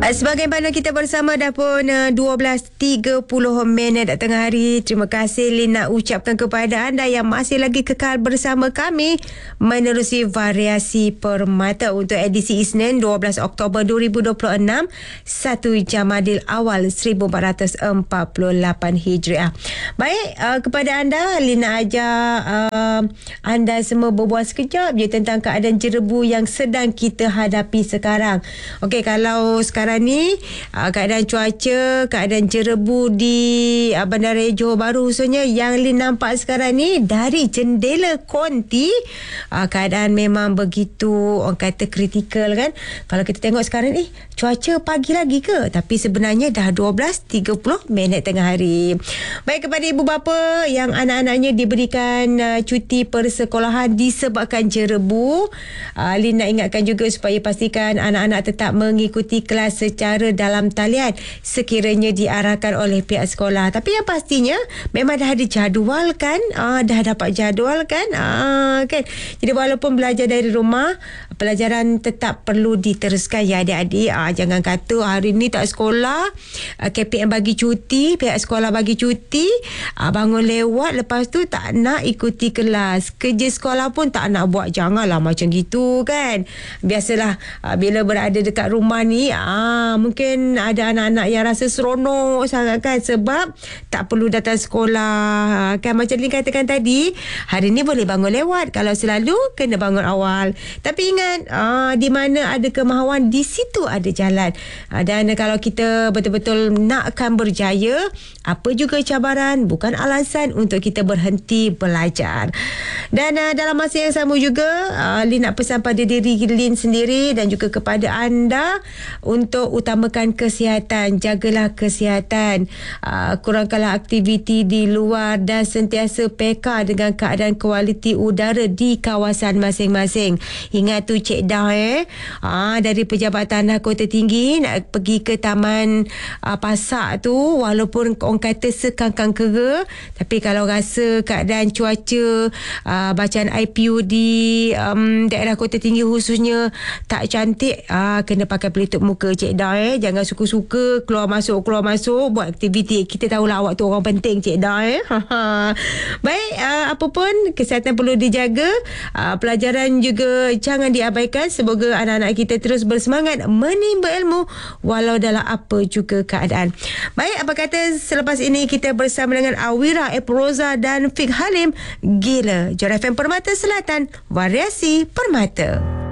Sebagai mana kita bersama dah pun 12.30 tengah hari. Terima kasih Lin nak ucapkan kepada anda yang masih lagi kekal bersama kami menerusi Variasi Permata untuk edisi Isnin 12 Oktober 2026, 1 Jamadil Awal 1448 Hijriah. Baik, kepada anda Lin nak ajak anda semua berbual sekejap je tentang keadaan jerebu yang sedang kita hadapi sekarang. Okey, kalau sekarang ni keadaan cuaca, keadaan jerebu di Bandaraya Johor Bahru khususnya yang Lin nampak sekarang ni dari jendela konti, keadaan memang begitu orang kata kritikal kan. Kalau kita tengok sekarang ni cuaca pagi lagi ke, tapi sebenarnya dah 12.30 tengah hari. Baik, kepada ibu bapa yang anak-anaknya diberikan cuti persekolahan disebabkan jerebu, Lin nak ingatkan juga supaya pastikan anak-anak tetap mengikuti kelas secara dalam talian sekiranya diarahkan oleh pihak sekolah. Tapi yang pastinya memang dah ada jadual kan, dah dapat jadual kan, kan. Jadi walaupun belajar dari rumah, pelajaran tetap perlu diteruskan ya adik-adik. Jangan kata hari ni tak sekolah, KPM bagi cuti, pihak sekolah bagi cuti, bangun lewat, lepas tu tak nak ikuti kelas, kerja sekolah pun tak nak buat. Janganlah macam gitu kan. Biasalah bila berada dekat rumah ni, mungkin ada anak-anak yang rasa seronok sangat kan, sebab tak perlu datang sekolah kan. Macam Lin katakan tadi, hari ni boleh bangun lewat, kalau selalu kena bangun awal. Tapi ingat, di mana ada kemahuan, di situ ada jalan. Dan kalau kita betul-betul nakkan berjaya, apa juga cabaran bukan alasan untuk kita berhenti belajar. Dan dalam masa yang sama juga, Lin nak pesan pada diri Lin sendiri dan juga kepada anda untuk utamakan kesihatan. Jagalah kesihatan, kurangkanlah aktiviti di luar dan sentiasa peka dengan keadaan kualiti udara di kawasan masing-masing. Ingat tu Cik Dah dari Pejabat Tanah Kota Tinggi nak pergi ke Taman Pasak tu, walaupun orang kata sekangkang kera, tapi kalau rasa keadaan cuaca, bacaan IPU di daerah Kota Tinggi khususnya tak cantik, kena pakai pelitup muka Cik Dah. Jangan suka-suka keluar masuk buat aktiviti. Kita tahulah awak tu orang penting Cik Dah. Baik, apa pun kesihatan perlu dijaga, pelajaran juga jangan diabaikan. Semoga anak-anak kita terus bersemangat menimba ilmu walau dalam apa juga keadaan. Baik, apa kata selepas ini kita bersama dengan Awira Eproza dan Fik Halim, Gila. Johor FM Permata Selatan, Variasi Permata.